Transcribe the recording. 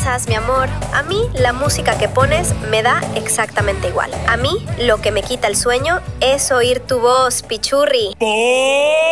pasas, mi amor? A mí, la música que pones me da exactamente igual. A mí, lo que me quita el sueño es oír tu voz, pichurri.